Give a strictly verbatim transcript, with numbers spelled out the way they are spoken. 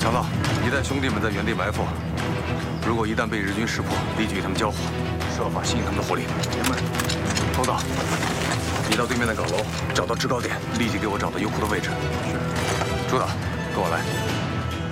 小道，你带兄弟们在原地埋伏，如果一旦被日军识破，立即与他们交火，设法吸引他们的火力。爷们，头道，你到对面的岗楼，找到制高点，立即给我找到油库的位置。是。朱导，跟我来。